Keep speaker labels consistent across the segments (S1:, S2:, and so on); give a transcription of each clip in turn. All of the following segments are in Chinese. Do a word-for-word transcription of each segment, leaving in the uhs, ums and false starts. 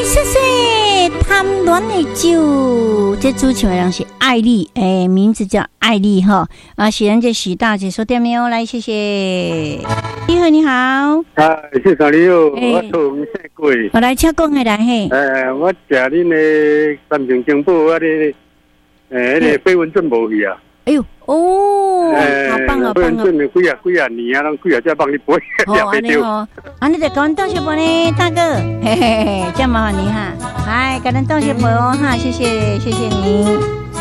S1: 谢谢贪恋的酒，这主唱的人是艾丽，诶，名字叫艾丽哈啊，是咱这许大姐说点没有？来，谢谢。你好，你好。
S2: 啊，谢谢你哦，我从姓贵。
S1: 我来请讲下来嘿。
S2: 诶，我食恁的三重金宝啊，你诶，那个飞蚊症无去啊？
S1: 哎呦，哦，好棒好棒哦！
S2: 飞蚊症的几啊几啊年啊，拢几啊只帮你背，
S1: 哦，安尼哦，啊，你得跟阮道谢波呢，大哥，嘿嘿嘿，这样麻烦你哈，来跟咱道谢波哦哈，谢谢谢谢你。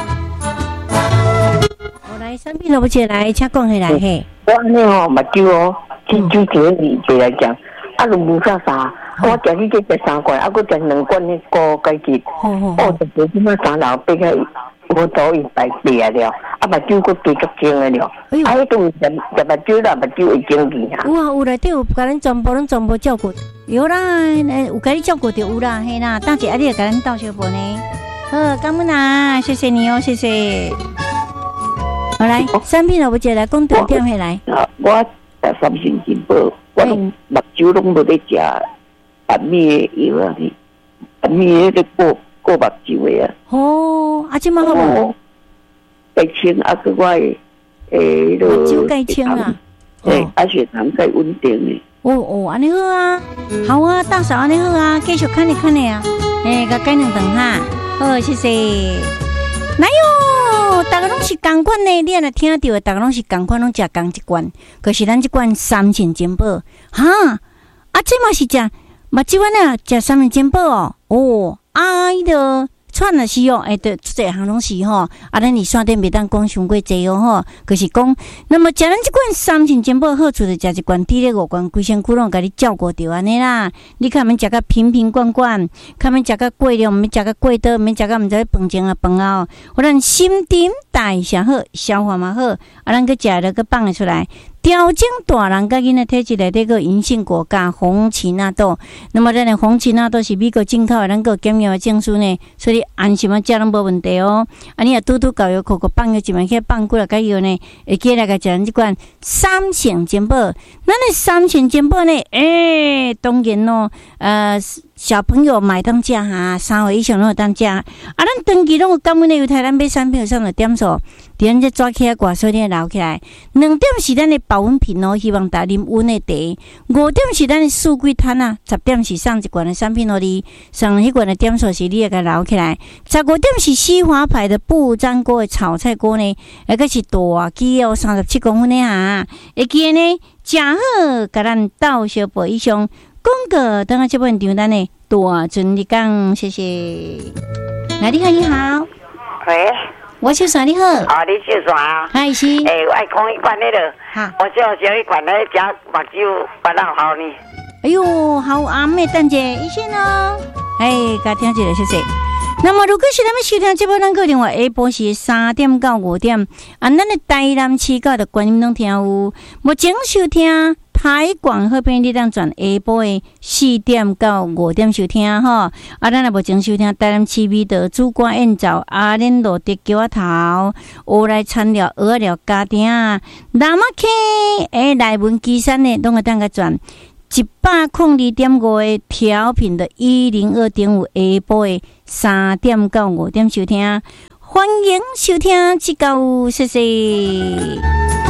S1: 我来三品萝卜姐来，请讲下来嘿。
S3: 我安尼吼，目睭哦，珍珠节里节来讲，啊，都无啥啥。我食你这食三罐，啊，佮食两罐那个解决。哦，就做即摆三老八个。我早已白病了，啊，目睭佫加较精了了，啊，迄都食食目睭啦，目睭会精去啊。
S1: 有啊，有内底有甲咱全部拢全部照顾，有啦，有甲你照顾着有啦，嘿啦，当姐啊，你也甲咱道谢波呢。好，感恩啊，谢谢你哦，谢谢。好来，三品萝卜姐来讲重点下来。
S3: 我食三星金宝，我拢目睭拢无咧食白面的药啊，白面咧过。过目睭的啊！
S1: 哦，啊，即马好无？
S3: 解清啊，个我诶，诶，
S1: 目睭解清啊！
S3: 对，啊，血糖再稳定的。
S1: 哦哦，安尼好啊，好啊，大嫂安尼好啊，继续看你看你啊，诶，甲改两顿哈，好，谢谢。来哟，大家拢是同款的，你若听到的，大家拢是同款，拢食同一罐，可是咱这罐三千金宝，哈，啊，这嘛是食目睭啊，食三千金宝哦，哦。啊，伊个串了是哦，哎，对，这项拢是吼。啊，咱你线顶袂当讲伤过济哦吼，就是讲，那么食咱即罐三千金宝好处就食一罐，滴咧五罐，规身躯拢甲你照顾着安尼啦。你看，免食甲瓶瓶罐罐，看免食甲过量，免食甲过多，免食甲毋知饭前啊饭后，互咱心顶代谢好，消化嘛好，啊，咱去食了去放会出来。调整大人甲囡仔体质内底个银杏果加红奇纳豆，那么咱的红奇纳豆是美国进口的，咱个检验的证书呢，所以安心啊食拢无问题哦。啊，你若拄拄教育课个放个一万块放过来甲药呢，会记来甲食咱即款三千金宝。咱的三千金宝呢，诶、欸，当然咯，呃。小朋友买当食哈，三岁以上拢有当食。啊，咱长期拢有感恩的犹太咱买产品上的点数，伫咱这抓起来挂锁链留起来。两点是咱的保温瓶哦，希望大家啉温的茶。五点是咱的四季摊啊，十点是送一罐的产品哦，你送迄罐的点数是你也甲留起来。十五点是西华牌的不粘锅的炒菜锅呢，那个是大机哦，三十七公分的哈，会记呢，正好甲咱到小宝以上。广告等下这本场单呢，大尊你讲，谢谢。来，你好，你好。
S3: 喂，
S1: 我小嫂你好。
S3: 啊，你小嫂啊？
S1: 嗨是。
S3: 诶，我爱讲一罐那个。
S1: 哈。
S3: 我叫叫一罐那食目睭不老好呢。
S1: 哎呦，好阿妹等者，一线哦。哎，甲听一下，谢谢。那么，如果是咱们收听这部咱个电话，下晡是三点到五点，啊，咱的台南市到的观音拢听有，目前收听。台广好片你当转下晡的四点到五点收听吼，啊，咱也无前收听台南市美的主管演奏阿莲罗的桥仔头，学来参了蚵仔料家庭，南马溪诶内文基山呢，拢会当个转一百空二点五的调频的一零二点五下晡的三点到五点收听，欢迎收听即个，谢谢。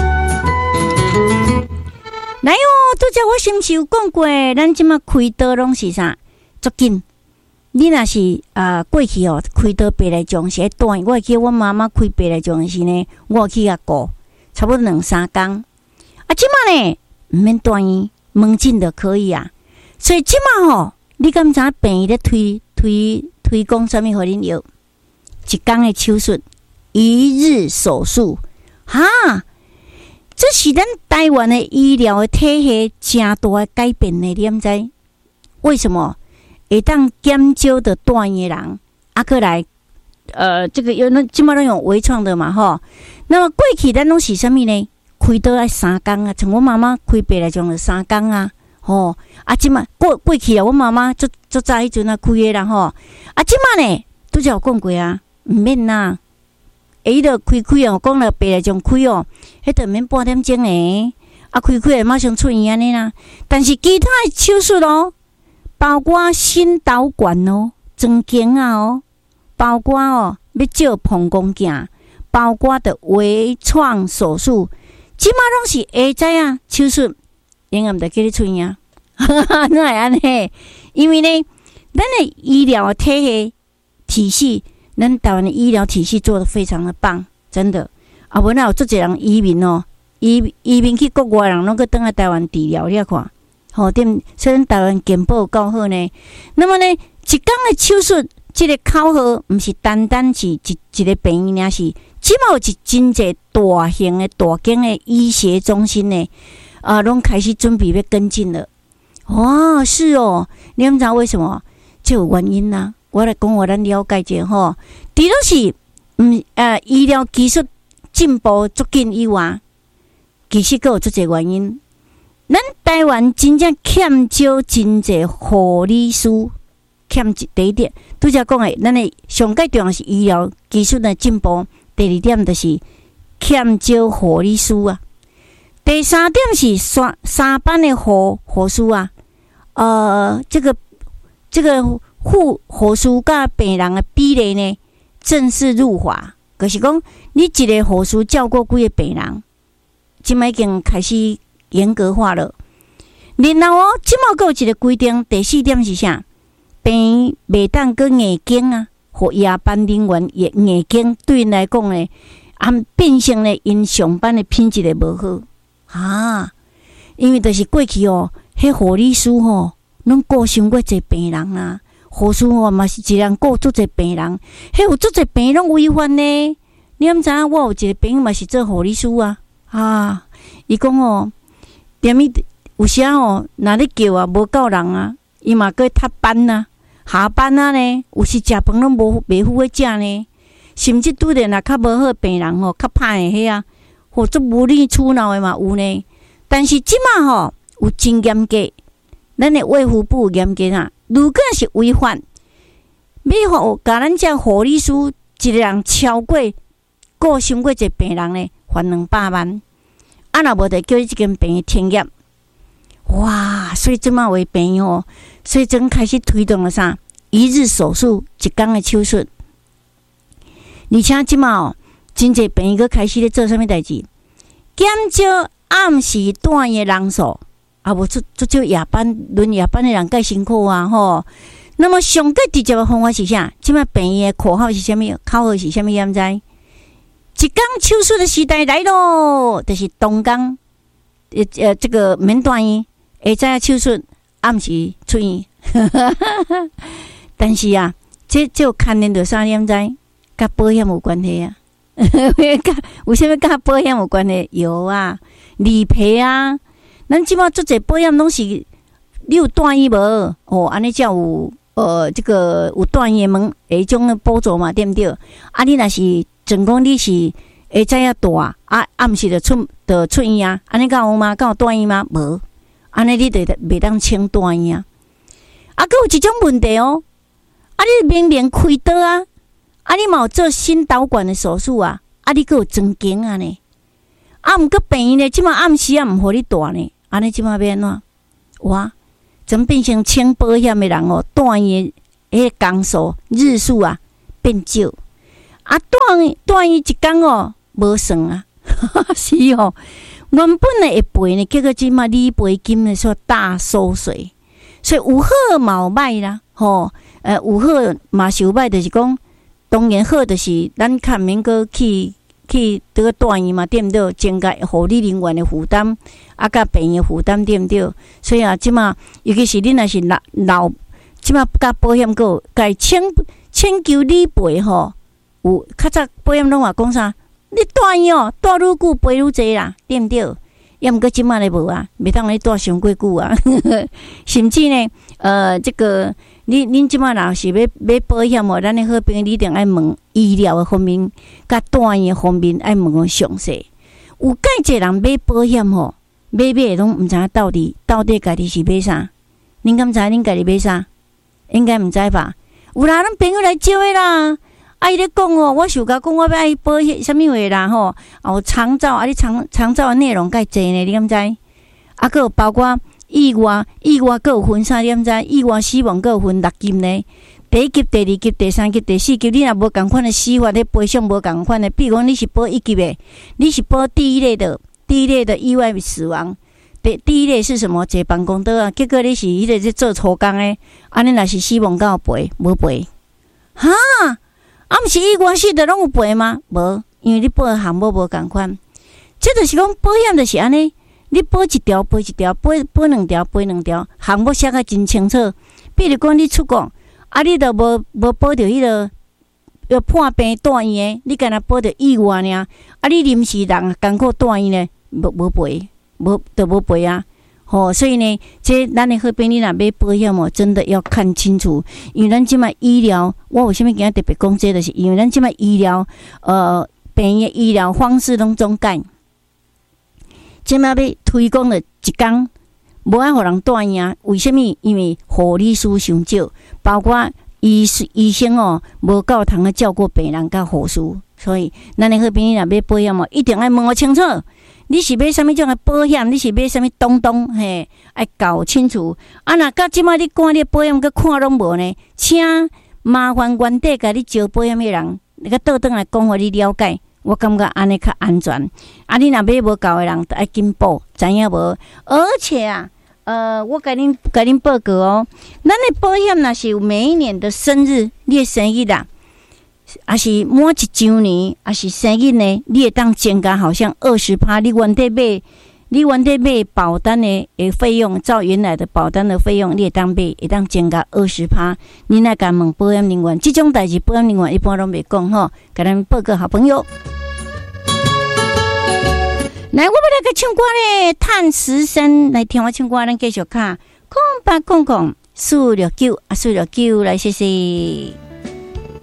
S1: 来哦，拄则我是毋是有讲过，咱即马开刀拢是啥？足紧。你若是啊、呃、过去哦，开刀白内障是短，我会记我妈妈开白内障时呢，我去甲顾，差不多两三工。啊，即马呢毋免断医，门诊就可以啊。所以即马吼，你敢知病医咧推推推广啥物互恁药？一工的手术，一日手术，哈。这是咱台湾的医疗的体系真大的改变呢，你毋知为什么？会当减少的断的人，啊，过来，呃，这个有那基本上有微创的嘛，吼。那么过去咱拢是啥物呢？开刀要三工啊，像我妈妈开白来讲就三工啊，吼。啊，即马过过去啊，我妈妈足足早迄阵啊开的啦，吼。啊，即马呢，拄则有讲过啊，毋免啦。伊著开开哦，讲了白来种开哦，迄著免半点钟诶，啊开开诶马上出院安尼啦。但是其他诶手术哦， 包括心导管哦、装经啊哦，包括哦要照膀胱镜，包括的微创手术，即马拢是下载啊手术，永远得叫你出院。哪会安尼？因为呢，咱的医疗体系体系，咱台湾的医疗体系做得非常的棒，真的。啊，无哪有足侪人移民哦，移移民去国外，人拢去倒来台湾治疗，你啊看，吼、哦，点所以咱台湾健保够好呢。那么呢，一工的手术，这个口号毋是单单是一一个病院，是即马有一真侪大型的大间的医学中心呢，啊，拢开始准备要跟进了。哇，是哦，你们知道为什么？这有原因啦、啊。我来讲，我咱了解者吼，除了是嗯呃医疗技术进步足紧以外，其实佫有足侪原因。咱台湾真正欠少真侪护理师，欠第一点，拄则讲诶，咱诶上界重要是医疗技术的进步。第二点就是欠少护理师啊。第三点是三三班的护护士啊。呃，这个这个护护士甲病人的比例呢，正式入华，就是讲你一个护士照顾几个病人，即摆已经开始严格化了。然后哦，即摆还有一个规定，第四点是啥？病院袂当搁夜间啊，或夜班人员夜夜间对因来讲呢，啊变成呢因上班的品质会无好啊，因为就是过去哦。迄护理师吼，拢顾伤过侪病人啊。护士吼嘛是一人顾足侪病人，迄有足侪病人拢违反呢。你毋知影？我有一个朋友嘛是做护理师啊，啊，伊讲哦，踮伊有时吼，若咧叫啊，无够人啊，伊嘛搁踢班啊，下班啊呢，有时食饭拢无袂赴咧食呢，甚至拄着若较无好病人吼，较歹诶迄啊，或者无理取闹诶嘛有呢。但是即马吼。有真严格，咱的卫福部严格啊！如果是违反，要互甲咱这护理师一个人超过顾伤过一个病人呢，罚两百万。啊，若无就叫伊即间病院停业。哇！所以即马为病院哦，所以真开始推动了啥？一日手术，一工的手术。而且即马哦，真侪病院佫开始咧做啥物代志？减少暗时段的人数。啊，无做做少夜班、轮夜班的人介辛苦啊，吼。那么上个直接的方法是啥？即摆病院的口号是啥物？口号是啥物？你毋知？一工手术的时代来咯，就是动工，呃呃，这个免断医，下早手术，暗时出院。但是啊，这这有牵连到啥？你毋知？甲保险有关系啊？为什么甲保险有关系？有啊，理赔啊。咱即马做者保险拢是你有断医无？哦，安尼才有呃，这个有断医门迄种的补助嘛，对毋对？啊，你若是总讲你是下早要大啊，暗时就出就出院啊，安尼敢有吗？敢有断医吗？无，安尼你就袂当请断医啊。啊，佫有一种问题哦，啊，你明明开刀啊，啊，你嘛有做心导管的手术啊，啊，你佫有装经啊呢？啊，毋过病院呢，即马暗时啊，毋互你大呢。安尼即马要安怎？哇！怎变成请保险的人哦？断医迄个工数日数啊变少，啊断断医一工哦无算啊，是哦。原本的会赔呢，结果即马理赔金呢说大收水，所以有好嘛有歹啦，吼，呃有好嘛是有歹，就是讲当然好就是咱较免阁去。去这个断医嘛，对毋对？增加护理人员的负担，啊，甲病院负担，对毋对？所以啊，即马尤其是恁若是老老，即马甲保险个该请请求理赔吼，有较早保险拢话讲啥？你断医哦，断愈久赔愈济啦，对毋对？要毋过即马咧无啊，袂当咧断伤过久啊，甚至呢，呃，这个。你恁即马若是要买保险哦，咱的好朋友你一定爱问医疗的方面，甲断医的方面爱问个详细。有介济人买保险吼，买买拢毋知影到底到底家己是买啥？恁敢知恁家己买啥？应该毋知吧？有啦，咱朋友来招的啦。啊，伊咧讲哦，我想甲讲我要爱保险啥物话啦吼，啊有长照啊，你长长照的内容介济呢？你敢知？啊，佫有包括意外意外各有分三点知，意外死亡各有分六级呢。第一级、第二级、第三级、第四级，你若无共款的死法，你赔偿无共款的。比如讲，你是保一级的，你是保第一类的，第一类的意外死亡。第第一类是什么？坐办公桌啊，结果你是迄个在做粗工的，安尼若是死亡，敢有赔？无赔。哈，啊，毋是意外死的拢有赔吗？无，因为你保的项目无共款。这就是讲保险就是安尼，你保一条赔一条，保保两条赔两条，项目写甲真清楚。比如讲，你出国。啊！你都无无保着迄个要破病住院诶，你干若保着意外尔。啊！你临时人艰苦住院咧，无无赔，无都无赔啊！吼、哦，所以呢，这咱诶好朋友若买保险哦，真的要看清楚，因为咱即卖医疗，我为虾米今日特别讲这个，就是因为咱即卖医疗，呃，病院医疗方式拢总改，即卖要推广了一工。无爱互人住院，为什么？因为护理师伤少，包括医医生哦，无够通啊照顾病人甲护士，所以咱的好朋友若买保险哦，一定要问清楚，你是买啥物种的保险？你是买啥物东东？嘿，爱搞清楚。啊，若到即摆你看你保险，佮看拢无呢？请麻烦原底甲你招保险的人，你佮倒转来讲互你了解。我感觉安尼较安全。啊，你若买无够的人，爱紧报，知影无？而且啊。呃，我甲恁甲恁报告哦，咱的保险若是有每一年的生日，你的生日啦，还是满一周年，还是生日呢？你会当增加好像二十趴。你原底买，你原底买保单的诶费用，照原来的保单的费用，你会当买，会当增加二十趴。你来甲问保险人员，这种代志保险人员一般拢袂讲吼，甲咱报告好朋友。来，我们来个唱歌咧，探时声来听我唱歌，咱继续看空八空空四六九啊，四六九来，谢谢。